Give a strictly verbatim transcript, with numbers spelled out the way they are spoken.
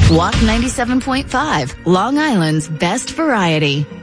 Walk ninety-seven point five, Long Island's best variety.